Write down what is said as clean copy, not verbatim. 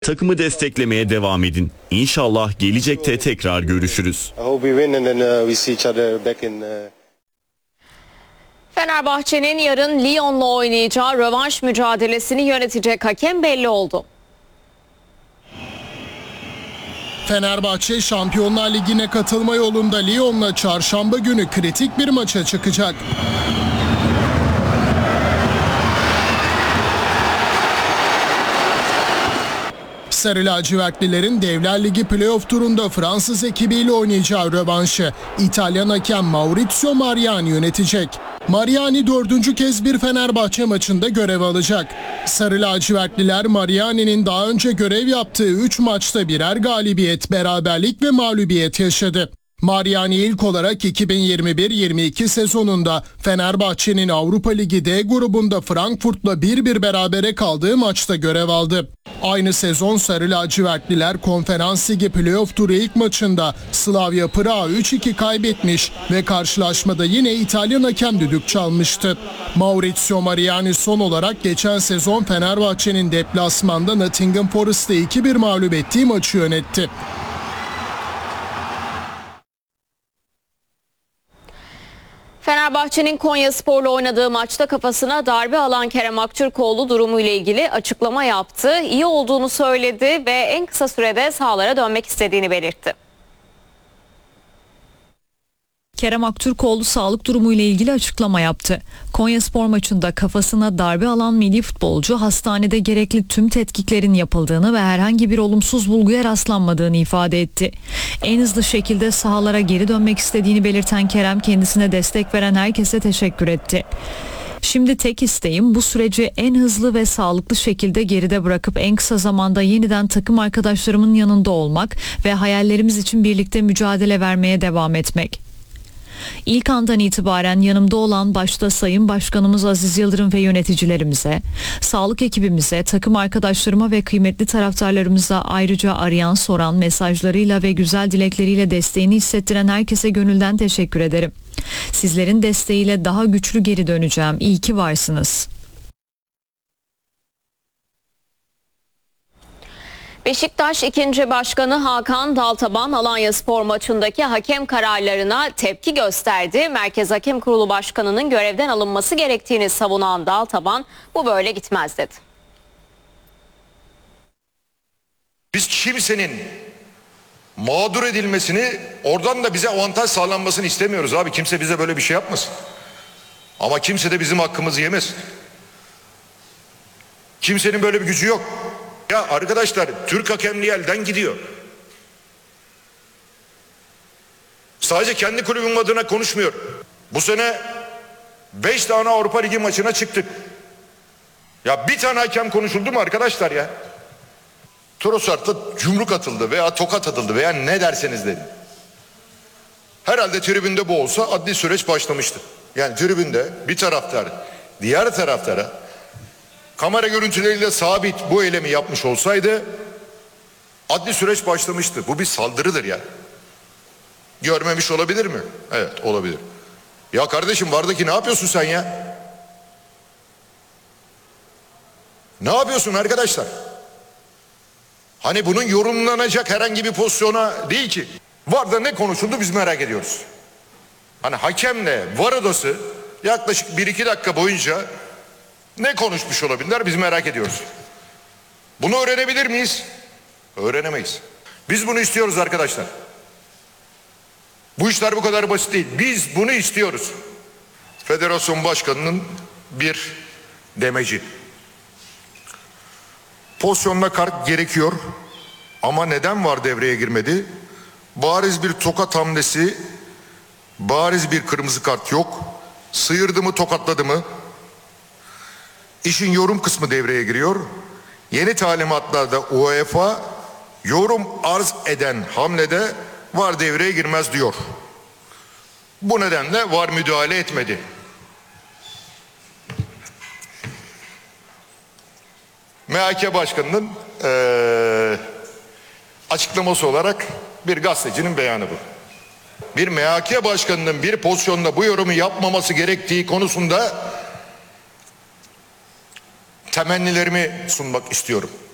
takımı desteklemeye devam edin. İnşallah gelecekte tekrar görüşürüz. Fenerbahçe'nin yarın Lyon'la oynayacağı rövanş mücadelesini yönetecek hakem belli oldu. Fenerbahçe Şampiyonlar Ligi'ne katılma yolunda Lyon'la çarşamba günü kritik bir maça çıkacak. Sarı lacivertlilerin Devler Ligi playoff turunda Fransız ekibiyle oynayacağı rövanşı İtalyan hakem Maurizio Mariani yönetecek. Mariani 4. kez bir Fenerbahçe maçında görev alacak. Sarı lacivertliler Mariani'nin daha önce görev yaptığı 3 maçta birer galibiyet, beraberlik ve mağlubiyet yaşadı. Mariani ilk olarak 2021-22 sezonunda Fenerbahçe'nin Avrupa Ligi D grubunda Frankfurt'la 1-1 berabere kaldığı maçta görev aldı. Aynı sezon Sarı lacivertliler Konferans Ligi playoff turu ilk maçında Slavia Prag'a 3-2 kaybetmiş ve karşılaşmada yine İtalyan hakem düdük çalmıştı. Maurizio Mariani son olarak geçen sezon Fenerbahçe'nin deplasmanda Nottingham Forest'ı 2-1 mağlup ettiği maçı yönetti. Fenerbahçe'nin Konyaspor'la oynadığı maçta kafasına darbe alan Kerem Aktürkoğlu durumuyla ilgili açıklama yaptı. İyi olduğunu söyledi ve en kısa sürede sahalara dönmek istediğini belirtti. Kerem Aktürkoğlu sağlık durumuyla ilgili açıklama yaptı. Konyaspor maçında kafasına darbe alan milli futbolcu hastanede gerekli tüm tetkiklerin yapıldığını ve herhangi bir olumsuz bulguya rastlanmadığını ifade etti. En hızlı şekilde sahalara geri dönmek istediğini belirten Kerem kendisine destek veren herkese teşekkür etti. Şimdi tek isteğim bu süreci en hızlı ve sağlıklı şekilde geride bırakıp en kısa zamanda yeniden takım arkadaşlarımın yanında olmak ve hayallerimiz için birlikte mücadele vermeye devam etmek. İlk andan itibaren yanımda olan başta Sayın Başkanımız Aziz Yıldırım ve yöneticilerimize, sağlık ekibimize, takım arkadaşlarıma ve kıymetli taraftarlarımıza ayrıca arayan, soran, mesajlarıyla ve güzel dilekleriyle desteğini hissettiren herkese gönülden teşekkür ederim. Sizlerin desteğiyle daha güçlü geri döneceğim. İyi ki varsınız. Beşiktaş 2. Başkanı Hakan Daltaban Alanyaspor maçındaki hakem kararlarına tepki gösterdi. Merkez Hakem Kurulu Başkanı'nın görevden alınması gerektiğini savunan Daltaban bu böyle gitmez dedi. Biz kimsenin mağdur edilmesini, oradan da bize avantaj sağlanmasını istemiyoruz abi. Kimse bize böyle bir şey yapmasın. Ama kimse de bizim hakkımızı yemesin. Kimsenin böyle bir gücü yok. Ya arkadaşlar, Türk hakemliği elden gidiyor. Sadece kendi kulübüm adına konuşmuyor. Bu sene 5 tane Avrupa Ligi maçına çıktık. Ya bir tane hakem konuşuldu mu arkadaşlar ya? Trossard'da yumruk atıldı veya tokat atıldı veya ne derseniz deyin. Herhalde tribünde bu olsa adli süreç başlamıştı. Yani tribünde bir taraftar diğer taraftara kamera görüntüleriyle sabit bu eylemi yapmış olsaydı adli süreç başlamıştı. Bu bir saldırıdır ya. Görmemiş olabilir mi? Evet, olabilir. Ya kardeşim, vardaki ne yapıyorsun sen ya? Ne yapıyorsun arkadaşlar? Hani bunun yorumlanacak herhangi bir pozisyona değil ki. VAR'da ne konuşuldu biz merak ediyoruz. Hani hakemle VAR odası yaklaşık 1-2 dakika boyunca ne konuşmuş olabilirler biz merak ediyoruz. Bunu öğrenebilir miyiz? Öğrenemeyiz. Biz bunu istiyoruz arkadaşlar. Bu işler bu kadar basit değil. Biz bunu istiyoruz. Federasyon başkanının bir demeci. Pozisyonda kart gerekiyor ama neden VAR devreye girmedi? Bariz bir tokat hamlesi, bariz bir kırmızı kart yok. Sıyırdı mı, tokatladı mı? İşin yorum kısmı devreye giriyor. Yeni talimatlarda UEFA yorum arz eden hamlede VAR devreye girmez diyor. Bu nedenle VAR müdahale etmedi. MHK Başkanı'nın açıklaması olarak bir gazetecinin beyanı bu. Bir MHK Başkanı'nın bir pozisyonda bu yorumu yapmaması gerektiği konusunda temennilerimi sunmak istiyorum.